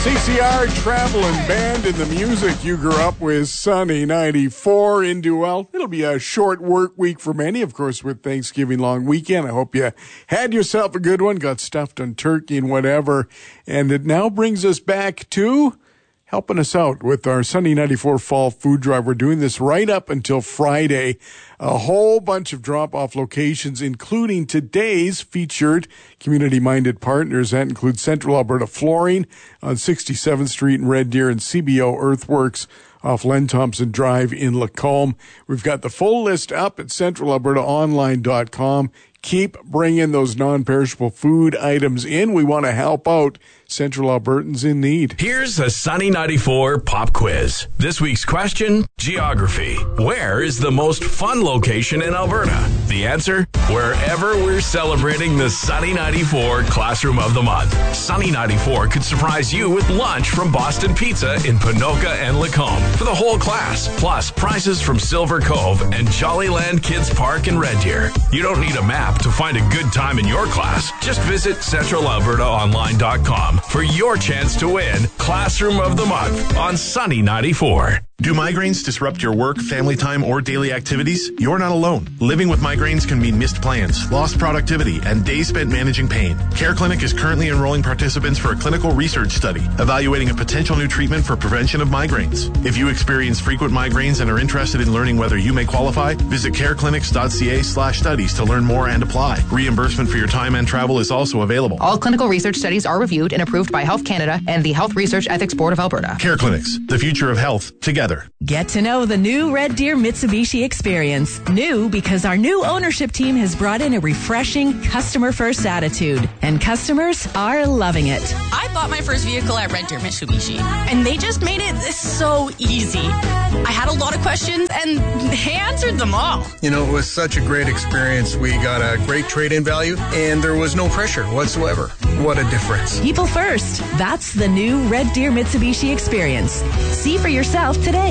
CCR Traveling Band and the music you grew up with, Sunny 94 into, well, it'll be a short work week for many, of course, with Thanksgiving long weekend. I hope you had yourself a good one, got stuffed on turkey and whatever. And it now brings us back to helping us out with our Sunny 94 Fall Food Drive. We're doing this right up until Friday. A whole bunch of drop-off locations, including today's featured community-minded partners. That includes Central Alberta Flooring on 67th Street in Red Deer and CBO Earthworks off Len Thompson Drive in Lacombe. We've got the full list up at centralalbertaonline.com. Keep bringing those non-perishable food items in. We want to help out Central Albertans in need. Here's a Sunny 94 pop quiz. This week's question, geography. Where is the most fun location in Alberta? The answer, wherever we're celebrating the Sunny 94 Classroom of the Month. Sunny 94 could surprise you with lunch from Boston Pizza in Ponoka and Lacombe for the whole class, plus prizes from Silver Cove and Jollyland Kids Park in Red Deer. You don't need a map to find a good time in your class. Just visit centralalbertaonline.com for your chance to win Classroom of the Month on Sunny 94. Do migraines disrupt your work, family time, or daily activities? You're not alone. Living with migraines can mean missed plans, lost productivity, and days spent managing pain. Care Clinic is currently enrolling participants for a clinical research study evaluating a potential new treatment for prevention of migraines. If you experience frequent migraines and are interested in learning whether you may qualify, visit careclinics.ca/studies to learn more and apply. Reimbursement for your time and travel is also available. All clinical research studies are reviewed and approved by Health Canada and the Health Research Ethics Board of Alberta. Care Clinics, the future of health, together. Get to know the new Red Deer Mitsubishi experience. New because our new ownership team has brought in a refreshing customer-first attitude, and customers are loving it. I bought my first vehicle at Red Deer Mitsubishi, and they just made it so easy. I had a lot of questions, and they answered them all. You know, it was such a great experience. We got a great trade-in value, and there was no pressure whatsoever. What a difference. People first. That's the new Red Deer Mitsubishi experience. See for yourself today.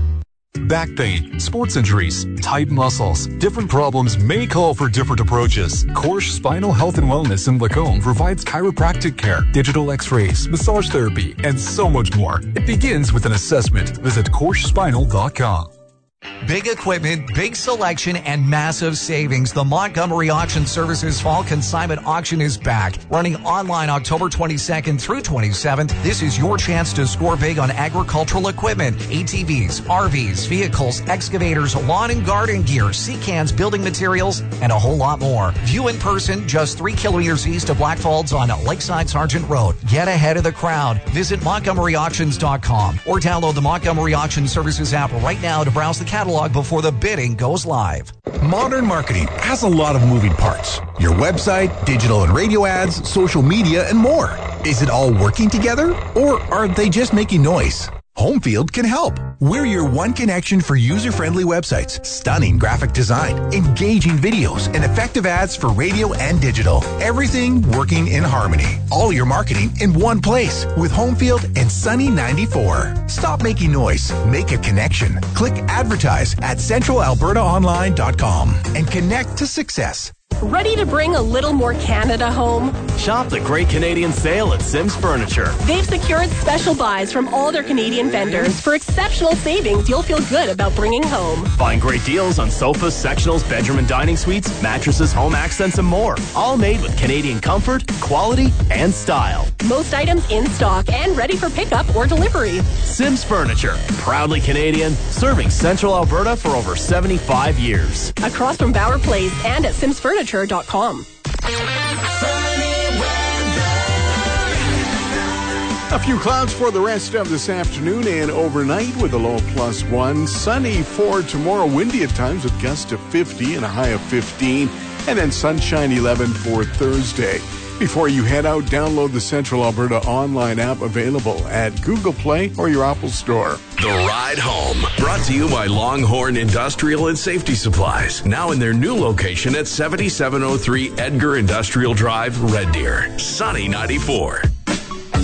Back pain, sports injuries, tight muscles. Different problems may call for different approaches. Korsch Spinal Health and Wellness in Lacombe provides chiropractic care, digital x-rays, massage therapy, and so much more. It begins with an assessment. Visit KorschSpinal.com. Big equipment, big selection, and massive savings. The Montgomery Auction Services Fall Consignment Auction is back. Running online October 22nd through 27th, this is your chance to score big on agricultural equipment, ATVs, RVs, vehicles, excavators, lawn and garden gear, sea cans, building materials, and a whole lot more. View in person just 3 kilometers east of Blackfalds on Lakeside Sargent Road. Get ahead of the crowd. Visit MontgomeryAuctions.com or download the Montgomery Auction Services app right now to browse the catalog before the bidding goes live. Modern marketing has a lot of moving parts. Your website, digital and radio ads, social media, and more. Is it all working together, or are they just making noise? Homefield can help. We're your one connection for user-friendly websites, stunning graphic design, engaging videos, and effective ads for radio and digital. Everything working in harmony. All your marketing in one place with Homefield and Sunny 94. Stop making noise. Make a connection. Click advertise at centralalbertaonline.com and connect to success. Ready to bring a little more Canada home? Shop the Great Canadian Sale at Sims Furniture. They've secured special buys from all their Canadian vendors for exceptional savings you'll feel good about bringing home. Find great deals on sofas, sectionals, bedroom and dining suites, mattresses, home accents, and more. All made with Canadian comfort, quality, and style. Most items in stock and ready for pickup or delivery. Sims Furniture, proudly Canadian, serving Central Alberta for over 75 years. Across from Bauer Place and at simsfurniture.com. A few clouds for the rest of this afternoon and overnight with a low +1. Sunny for tomorrow, windy at times with gusts of 50 and a high of 15. And then sunshine 11 for Thursday. Before you head out, download the Central Alberta online app available at Google Play or your Apple Store. The Ride Home, brought to you by Longhorn Industrial and Safety Supplies. Now in their new location at 7703 Edgar Industrial Drive, Red Deer. Sunny 94.